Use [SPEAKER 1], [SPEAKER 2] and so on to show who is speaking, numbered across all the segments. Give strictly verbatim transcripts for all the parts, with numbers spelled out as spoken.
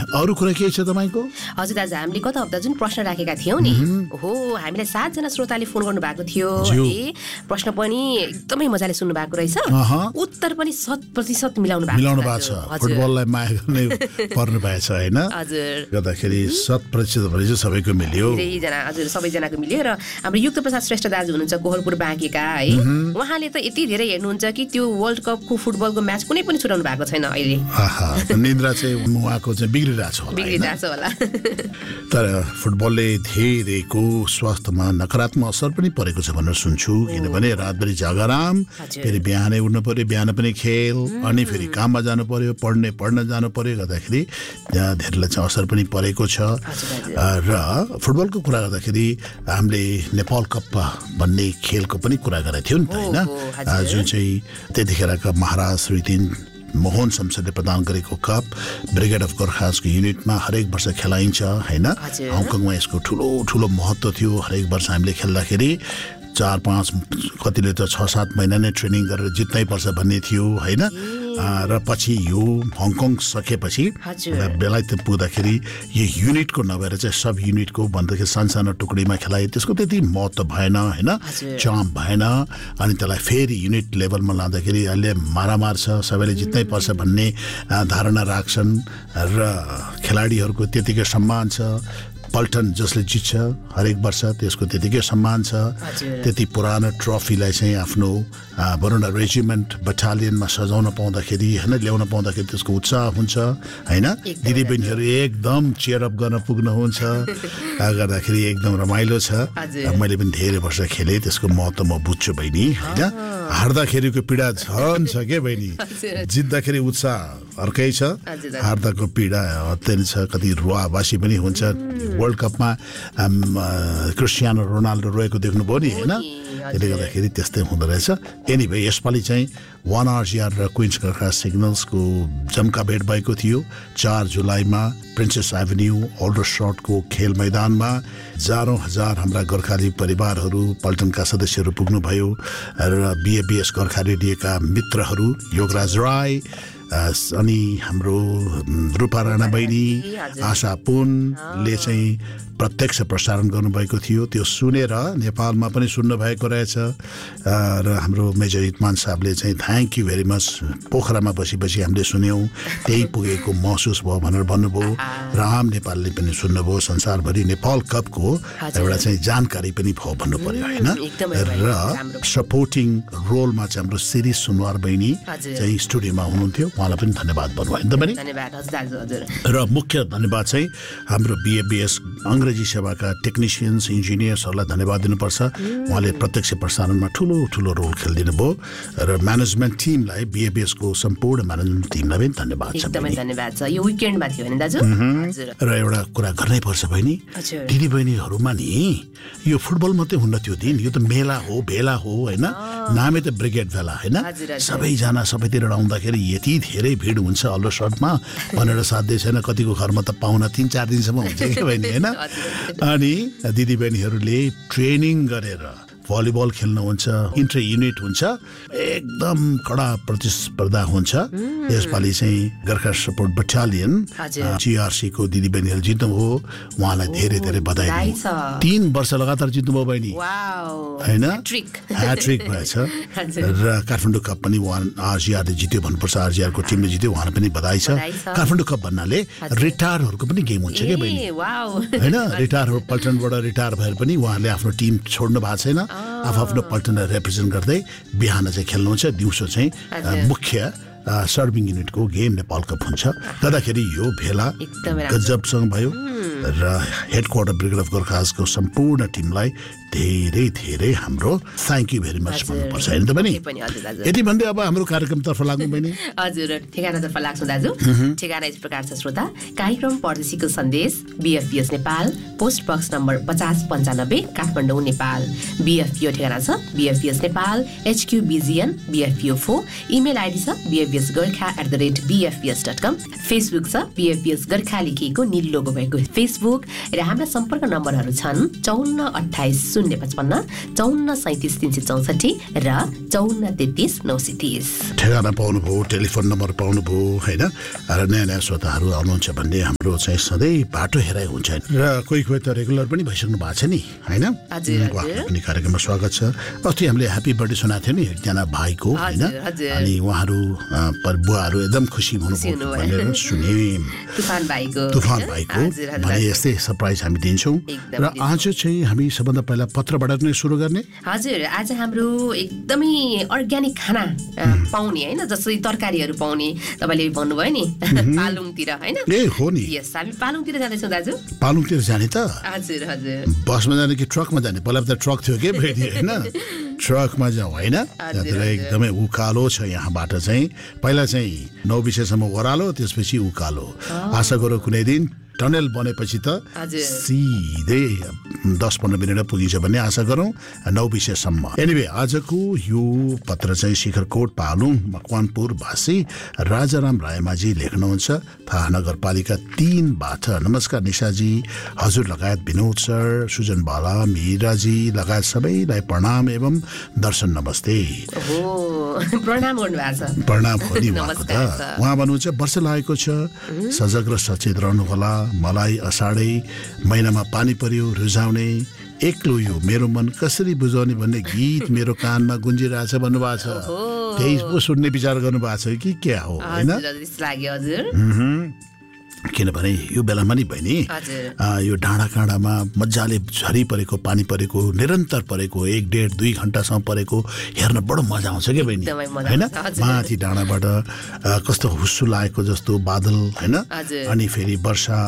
[SPEAKER 1] अरू कुरा के छ तपाईको?
[SPEAKER 2] हजुर दाजु, हामीले गत हप्ता जुन प्रश्न राखेका थियौं नि, हो हामीलाई सातजना श्रोताले फोन गर्नु भएको थियो है। प्रश्न पनि एकदमै मजाले सुन्नु भएको रहेछ, उत्तर पनि शत प्रतिशत मिलाउनु भएको
[SPEAKER 1] मिलाउनु भएको छ। फुटबललाई माया गर्ने पर्नु भएको छ हैन?
[SPEAKER 2] हजुर,
[SPEAKER 1] गर्दाखेरि शत प्रतिशत भरि सबैको मिल्यो।
[SPEAKER 2] धेरैजना हजुर सबैजनाको मिल्यो। र हाम्रो युक्त प्रसाद श्रेष्ठ दाजु हुनुहुन्छ कोहलपुर बाँकेका है, उहाँले त यति धेरै हेर्नुहुन्छ कि त्यो वर्ल्ड कपको फुटबलको म्याच कुनै पनि छुटाउनु भएको छैन अहिले।
[SPEAKER 1] आहा, निन्द्रा चाहिँ उहाँको चाहिँ बिग्रिरहेछ होला,
[SPEAKER 2] बिग्रिरहेछ होला।
[SPEAKER 1] तर फुटबलले धेरैको स्वास्थ्यमा नकारात्मक असर पनि परेको छ भनेर सुन्छु। किनभने रातभरि जागराम, फेरि बिहानै उठ्नु पर्यो, बिहान पनि खेल, अनि फेरि काममा जानु पर्यो, पढ्ने पढ्न जानु पर्यो, गर्दाखेरि धेरैलाई चाहिँ असर पनि परेको छ। र फुटबलको कुरा गर्दाखेरि हामीले नेपाल कप भन्ने खेलको पनि कुरा गरेका थियौँ नि त होइन, जुन चाहिँ त्यतिखेरका महाराज श्री तीन मोहन शमशेरले प्रदान गरेको कप ब्रिगेड अफ गोर्खासको युनिटमा हरेक वर्ष खेलाइन्छ होइन। हङकङमा यसको ठुलो ठुलो महत्त्व थियो। हरेक वर्ष हामीले खेल्दाखेरि चार पाँच कतिले त छ सात महिना नै ट्रेनिङ गरेर जित्नै पर्छ भन्ने थियो होइन। र पछि यो हङकङ सकेपछि बेलायत पुग्दाखेरि यो युनिटको नभएर चाहिँ सब युनिटको भन्दाखेरि सानसानो टुकडीमा खेलायो। त्यसको त्यति महत्त्व भएन होइन, चाम भएन। अनि त्यसलाई फेरि युनिट लेभलमा लाँदाखेरि अहिले मारामार छ, सबैले जित्नै पर्छ भन्ने धारणा राख्छन् र खेलाडीहरूको त्यतिकै सम्मान छ। पल्टन जसले जित्छ हरेक वर्ष त्यसको त्यतिकै सम्मान छ। त्यति पुरानो ट्रफीलाई चाहिँ आफ्नो भनौँ न रेजिमेन्ट बटालियनमा सजाउन पाउँदाखेरि होइन, ल्याउन पाउँदाखेरि त्यसको उत्साह हुन्छ होइन। दिदीबहिनीहरू एकदम चियरअप गर्न पुग्नुहुन्छ, गर्दाखेरि एकदम रमाइलो छ। मैले पनि धेरै वर्ष खेलेँ, त्यसको महत्त्व म बुझ्छु बहिनी होइन। हार्दाखेरिको पीडा झन् छ के बहिनी, जित्दाखेरि उत्साह अर्कै छ, हार्दाको पीडा अत्यन्तै छ। कति रुवाबासी पनि हुन्छ। वर्ल्ड कपमा क्रिस्टियानो रोनाल्डो रोएको देख्नुभयो नि होइन, त्यसले गर्दाखेरि त्यस्तै हुँदो रहेछ। एनिवे यसपालि चाहिँ वान आरजिआर र क्विन्स गोर्खा सिग्नल्सको जम्का भेट भएको थियो। चार जुलाईमा प्रिन्सेस एभेन्यू ओल्डरसटको खेल मैदानमा हजारौँ हजार हाम्रा गोर्खाली परिवारहरू पल्टनका सदस्यहरू पुग्नुभयो र बिएबिएस गोर्खा रेडियोका मित्रहरू योगराज राई अनि हाम्रो रूपा राणा बहिनी, आशा पुनले चाहिँ प्रत्यक्ष प्रसारण गर्नुभएको थियो। त्यो सुनेर नेपालमा पनि सुन्नुभएको रहेछ र हाम्रो मेजर इतमान साहबले चाहिँ थ्याङ्क यू भेरी मच, पोखरामा बसी बसी हामीले सुन्यौँ, त्यही पुगेको महसुस भयो भनेर भन्नुभयो। र आम नेपालले पनि सुन्नुभयो, संसारभरि नेपाल कपको एउटा चाहिँ जानकारी पनि भयो भन्नु पर्यो होइन। र सपोर्टिङ रोलमा चाहिँ हाम्रो सिरिज सुनवार बहिनी चाहिँ स्टुडियोमा हुनुहुन्थ्यो, उहाँलाई पनि धन्यवाद भन्नुभयो नि त बहिनी। र मुख्य धन्यवाद चाहिँ हाम्रो बिएबिएस अङ्ग्रेजी सेवाका टेक्निसियन्स इन्जिनियर्सहरूलाई धन्यवाद दिनुपर्छ। उहाँले प्रत्यक्ष प्रसारणमा ठुलो ठुलो रोल खेलिदिनु भयो र म्यानेजमेन्ट टिमलाई बिएबिएसको सम्पूर्ण म्यानेजमेन्ट टिमलाई पनि धन्यवाद छ।
[SPEAKER 2] एकदमै धन्यवाद छ। यो विकेन्डमा थियो नि दाजु।
[SPEAKER 1] र एउटा कुरा गर्नै पर्छ बहिनी, दिदी बहिनीहरूमा नि यो फुटबल मात्रै हुन्न त्यो दिन, यो त मेला हो, भेला हो होइन। नामै त ब्रिगेड भेला होइन। सबैजना सबैतिर आउँदाखेरि यति धेरै भिड हुन्छ अल्लोसटमा भनेर साध्य छैन। कतिको घरमा त पाहुना तिन चार दिनसम्म हुन्छ क्या बहिनी होइन। अनि दिदीबहिनीहरूले ट्रेनिङ गरेर भलिबल खेल्नुहुन्छ, इन्टर युनिट हुन्छ, एकदम कडा प्रतिस्पर्धा हुन्छ। यसपालि चाहिँ गोर्खा सपोर्ट बटालियन जिआरसी को दिदीबहिनीहरू जित्नुभयो, उहाँलाई धेरै धेरै बधाई। तीन वर्ष लगातार जित्नुभयो बहिनी होइन, ह्याट्रिक भएछ। र काठमाडौँ कप पनि उहाँ आरजिआरले जित्यो भन्नुपर्छ, आरजिआरको टिमले जित्यो, उहाँलाई पनि बधाई छ। काठमाडौँ कप भन्नाले रिटायरहरूको पनि गेम हुन्छ क्या बहिनी होइन। रिटायरहरू पल्टनबाट रिटायर भएर पनि उहाँहरूले आफ्नो टिम छोड्नु भएको छैन, आफ्नो पल्टनलाई रिप्रेजेन्ट गर्दै बिहान चाहिँ खेल्नुहुन्छ, दिउँसो चाहिँ मुख्य सर्भिङ युनिटको गेम नेपाल कप हुन्छ। गर्दाखेरि यो भेला गजबसँग भयो र हेडक्वार्टर ब्रिगेड अफ गोर्खासको सम्पूर्ण टिमलाई धेरै धेरै हाम्रो थ्याङ्क यू भेरी मच भन्नुपर्छ होइन त बहिनी। यति भन्दै अब हाम्रो कार्यक्रमतर्फ लाग्नु बहिनी।
[SPEAKER 2] हजुर, ठेगानातर्फ लाग्छौँ दाजु। ठेगाना यस प्रकार छ श्रोता, कार्यक्रम परदेशीको सन्देश, बिएफपिएस नेपाल, पोस्ट बक्स नम्बर पचास पन्चानब्बे काठमाडौँ नेपाल। बिएफपिओ ठेगाना छ बिएफपिएस Nepal HQ बिजिएन बिएफपिओ four. Email ID छ बिएफपिएस Gorkha at the rate बिएफपिएस dot com. Facebook छ बिएफपिएस गोर्खा लेखिएको निलो लोगो भएको फेसबुक। र हाम्रा सम्पर्क नम्बरहरू छन् चौन्न अठाइस शून्य शून्य पचपन्न चौन्न सैतिस तीन सय चौसठी र चौन्न तेत्तिस नौ सय तीस।
[SPEAKER 1] ठेगाना पाउनुभयो, टेलिफोन नम्बर पाउनुभयो होइन। र नयाँ नयाँ श्रोताहरू आउनुहुन्छ भन्ने हाम्रो चाहिँ सधैँ बाटो हेराइ हुन्छ र कोही कोही त रेगुलर पनि भइसक्नु भएको छ नि होइन। उहाँको पनि कार्यक्रममा स्वागत छ। अस्ति हामीले ह्याप्पी बर्थडे सुनाएको थियो नि एकजना भाइको होइन, अनि उहाँहरू बुवाहरू एकदम खुसी हुनुभयो भनेर सुन्यौँ।
[SPEAKER 2] तुफान भाइको
[SPEAKER 1] तुफान भाइको भने यस्तै सरप्राइज हामी दिन्छौँ। र आज चाहिँ हामी सबभन्दा पहिला पत्रबाट नै सुरु गर्ने।
[SPEAKER 2] हजुर, आज हाम्रो एकदमै अर्ग्यानिक खाना पाउने होइन, जस्तै तरकारीहरू पाउने तपाईँले भन्नुभयो नि पालुङतिर होइन।
[SPEAKER 1] ए हो नि,
[SPEAKER 2] यस हामी पालुङतिर जाँदैछौँ दाजु।
[SPEAKER 1] पालुङतिर जाने त?
[SPEAKER 2] हजुर हजुर।
[SPEAKER 1] बसमा जाने कि ट्रकमा जाने? पहिला त ट्रक थियो कि भेटी होइन, ट्रकमा जाउँ होइन। त्यहाँतिर एकदमै उकालो छ यहाँबाट चाहिँ। पहिला चाहिँ नौ विषयसम्म ओह्रालो, त्यसपछि उकालो। आशा गरौँ कुनै दिन टनल बनेपछि त सिधै दस पन्ध्र मिनटमा पुगिन्छ भन्ने आशा गरौँ नौ विषयसम्म। एनिवे आजको यो पत्र चाहिँ शिखरकोट पालुङ मकवानपुर भाषी राजाराम रायमाझी लेख्नुहुन्छ, थाहा नगरपालिका तीनबाट। नमस्कार निशाजी, हजुर लगायत विनोद सर, सुजन बाला, मिराजी लगायत सबैलाई प्रणाम एवं दर्शन नमस्ते।
[SPEAKER 2] प्रणाम गर्नुभएको छ।
[SPEAKER 1] प्रणाम हो नि उहाँको त। उहाँ भन्नुहुन्छ वर्ष लागेको छ, सजग र सचेत रहनुहोला। मलाई असाढै महिनामा पानी पर्यो रुझाउने, एक्लो यो मेरो मन कसरी बुझाउने भन्ने गीत मेरो कानमा गुन्जिरहेछ भन्नुभएको छ। त्यही पो सुन्ने विचार गर्नुभएको छ कि क्या हो होइन? किनभने यो बेलामा नि बहिनी यो डाँडा काँडामा मजाले झरी परेको पानी परेको निरन्तर परेको एक डेढ दुई घन्टासम्म परेको हेर्न बडो मजा आउँछ क्या बहिनी होइन। माथि डाँडाबाट कस्तो हुस्सु लागेको जस्तो बादल होइन, अनि फेरि वर्षा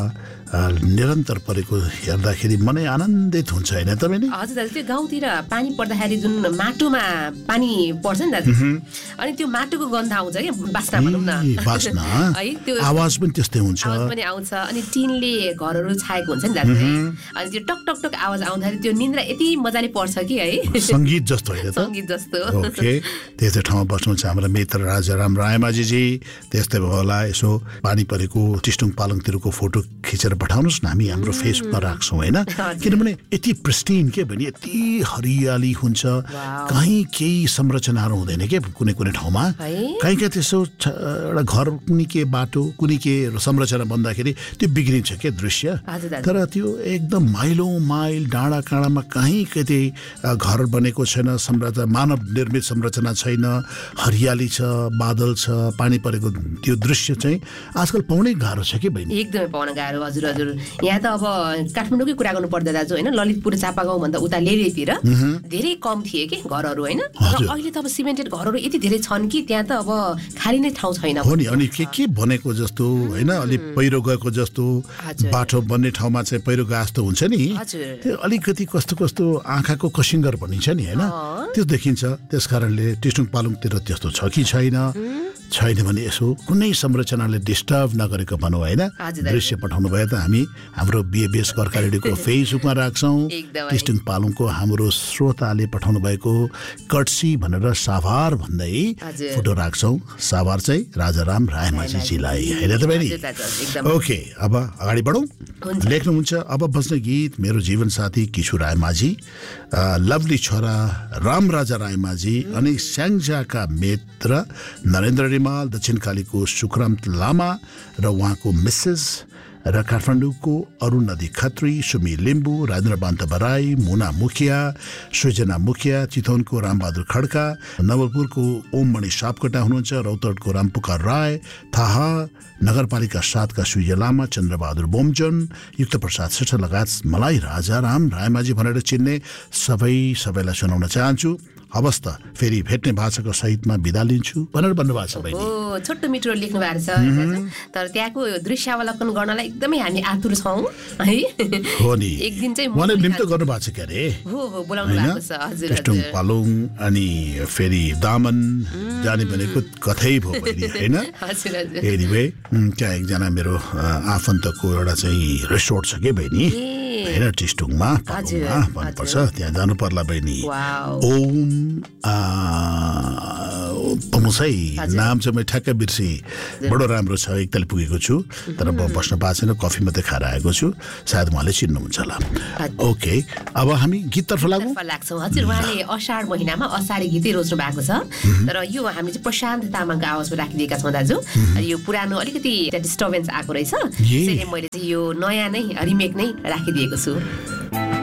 [SPEAKER 1] निरन्तर परेको हेर्दाखेरि मनै आनन्दित हुन्छ होइन त बहिनी?
[SPEAKER 2] हजुर दाजु, त्यो गाउँतिर पानी पर्दाखेरि जुन माटोमा पानी पर्छ नि दाजु, अनि त्यो माटोको गन्ध आउँछ क्या, बास्ना भनौँ न,
[SPEAKER 1] बास्ना आवाज पनि त्यस्तै हुन्छ
[SPEAKER 2] पनि आउँछ। अनि टिनले घरहरू छाएको हुन्छ नि दाजु, अनि त्यो टक टक टक आवाज आउँदाखेरि त्यो निन्द्रा यति मजाले पर्छ कि है,
[SPEAKER 1] सङ्गीत जस्तो होइन त?
[SPEAKER 2] सङ्गीत जस्तो।
[SPEAKER 1] ओके, त्यस्तै ठाउँमा बस्नुहुन्छ हाम्रो मित्र राजाराम रायमाझीजी। त्यस्तै भयो होला, यसो पानी परेको टिस्टुङ पालङतिरको फोटो खिचेर पठाउनुहोस् न, हामी हाम्रो फेसबुकमा राख्छौँ होइन। किनभने यति प्रिस्टिन के भने यति हरियाली हुन्छ, कहीँ केही संरचनाहरू हुँदैन के कुनै कुनै ठाउँमा। कहीँ कहीँ त्यसो एउटा घर कुनै के बाटो कुनै के संरचना बन्दाखेरि त्यो बिग्रिन्छ के दृश्य। तर त्यो एकदम माइलौँ माइल डाँडा काँडामा कहीँ कतै घर बनेको छैन, संरचना मानव निर्मित संरचना छैन, हरियाली छ, बादल छ, पानी परेको त्यो दृश्य चाहिँ आजकल पाउनै गाह्रो छ कि बहिनी?
[SPEAKER 2] एकदमै पाउन गाह्रो। हजुर हजुर, यहाँ त अब काठमाडौँकै कुरा गर्नु पर्दा दाजु होइन, ललितपुर चापागाउँ भन्दा उता लेरेतिर धेरै कम थिए कि घरहरू होइन, र अहिले त अब सिमेन्टेड घरहरू यति धेरै छन् कि त्यहाँ त अब खाली नै ठाउँ छैन
[SPEAKER 1] हो नि। अनि के के बनेको जस्तो होइन, अलिक पहिरो गएको जस्तो बाटो बन्ने ठाउँमा चाहिँ पहिरो गए जस्तो हुन्छ नि, त्यो अलिकति कस्तो कस्तो आँखाको कसिङ्गर भनिन्छ नि होइन, त्यो देखिन्छ। त्यस कारणले टिस्टुङ पालुङतिर त्यस्तो छ कि छैन, छैन भने यसो कुनै संरचनाले डिस्टर्ब नगरेको भनौँ होइन, दृश्य पठाउनु भयो त हामी हाम्रो बिएबिएस कर्का रेडियोको फेसबुकमा राख्छौँ। टिस्टुङ पालुङको हाम्रो श्रोताले पठाउनु भएको कर्टसी भनेर साभार भन्दै फोटो राख्छौँ। साभार चाहिँ राजाराम रायमाझीजीलाई होइन त बहिनी? ओके, अब अगाडि बढौँ। लेख्नुहुन्छ, अब बज्ने गीत मेरो जीवन साथी किशु रायमाझी, लभली छोरा रामराजा रायमाझी अनि स्याङ्जाका मित्र नरेन्द्र रिमाल, दक्षिणकालीको सुखराम लामा र उहाँको मिसेस, र काठमाडौँको अरुण नदी खत्री, सुमी लिम्बू, राजेन्द्र बान्त बराई, मुना मुखिया, सृजना मुखिया, चितवनको रामबहादुर खड्का, नवलपुरको ओममणि सापकोटा हुनुहुन्छ, रौतहटको रामपुकार राय, थाहा नगरपालिका सातका सूर्य लामा, चन्द्रबहादुर बोमजन, युक्त प्रसाद श्रेष्ठ लगायत मलाई राजाराम रायमाझी भनेर चिन्ने सबै सबैलाई सुनाउन चाहन्छु। हवस् त, फेरि भेट्ने भाषाको सहितमा बिदा लिन्छु भनेर भन्नुभएको छ बहिनी।
[SPEAKER 2] ओ, छोटो मिठो लेख्नु भएको छ, तर त्यहाँको दृश्यावलोकन गर्नलाई एकदमै हामी आतुर छौँ है।
[SPEAKER 1] हो नि,
[SPEAKER 2] एक दिन चाहिँ
[SPEAKER 1] उहाँले निम्तो गर्नुभएको छ के अरे?
[SPEAKER 2] हो हो, बोलाउनु भएको छ। हजुर,
[SPEAKER 1] टिस्टुङ पालुङ अनि फेरि दामन जाने भनेको कथै भयो बहिनी होइन?
[SPEAKER 2] हजुर हजुर।
[SPEAKER 1] एनिवे त्यहाँ एकजना मेरो आफन्तको एउटा चाहिँ रिसोर्ट छ के बहिनी होइन, टिस्टुङमा पालुङमा भन्नुपर्छ, त्यहाँ जानु पर्ला बहिनी। ओम पमुसै नाम चाहिँ म ठ्याक्कै बिर्सेँ बडो राम्रो छ एकताल पुगेको छु तर म बस्न पाएको छैन कफी मात्रै खाएर आएको छु सायद उहाँले चिन्नुहुन्छ होला ओके अब हामी गीततर्फ लागौँ
[SPEAKER 2] लाग्छौँ हजुर उहाँले असार महिनामा असारी गीतै रोज्नु भएको छ तर यो हामीले चाहिँ प्रशान्त तामाङको आवाजमा राखिदिएका छौँ दाजु यो पुरानो अलिकति डिस्टर्बेन्स आएको रहेछ त्यसैले मैले चाहिँ यो नयाँ नै रिमेक नै राखिदिएको छु